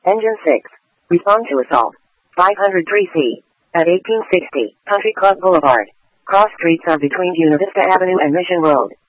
Engine 6. Respond to assault. 503C. At 1860, Country Club Boulevard. Cross streets are between Buena Vista Avenue and Mission Road.